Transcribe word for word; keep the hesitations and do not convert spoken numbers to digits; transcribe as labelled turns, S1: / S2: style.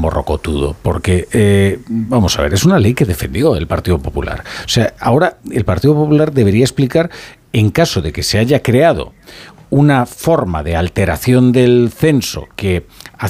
S1: morrocotudo, porque, eh, vamos a ver, es una ley que defendió el Partido Popular. O sea, ahora el Partido Popular debería explicar, en caso de que se haya creado una forma de alteración del censo que